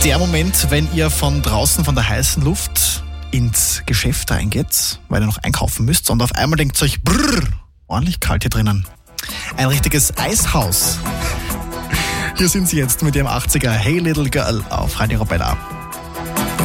der Moment, wenn ihr von draußen, von der heißen Luft ins Geschäft reingeht, weil ihr noch einkaufen müsst und auf einmal denkt euch, brrr, ordentlich kalt hier drinnen. Ein richtiges Eishaus. Hier sind sie jetzt mit ihrem 80er Hey Little Girl auf Radio Arabella.